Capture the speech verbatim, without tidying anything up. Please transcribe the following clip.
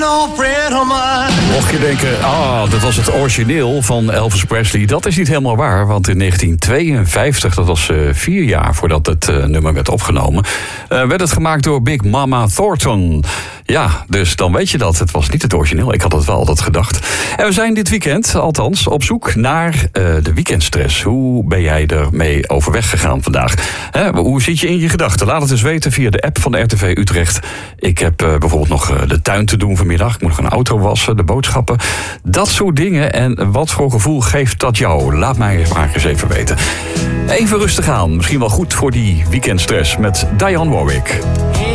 Mocht je denken, ah, dat was het origineel van Elvis Presley. Dat is niet helemaal waar, want in negentien tweeënvijftig, dat was uh, vier jaar voordat het uh, nummer werd opgenomen, uh, werd het gemaakt door Big Mama Thornton. Ja, dus dan weet je dat. Het was niet het origineel. Ik had het wel altijd gedacht. En we zijn dit weekend, althans, op zoek naar uh, de weekendstress. Hoe ben jij ermee overweg gegaan vandaag? Hè, hoe zit je in je gedachten? Laat het eens weten via de app van de R T V Utrecht. Ik heb uh, bijvoorbeeld nog uh, de tuin te doen vanmiddag. Ik moet nog een auto wassen, de boodschappen. Dat soort dingen. En wat voor gevoel geeft dat jou? Laat mij maar eens even weten. Even rustig aan. Misschien wel goed voor die weekendstress met Dionne Warwick.